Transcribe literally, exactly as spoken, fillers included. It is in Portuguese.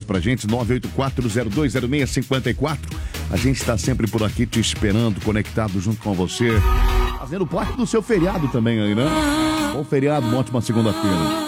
pra gente, nove oito quatro zero dois zero seis cinco quatro. A gente tá sempre por aqui te esperando, conectado junto com você, fazendo parte do seu feriado também aí, né? Bom feriado, uma ótima segunda-feira.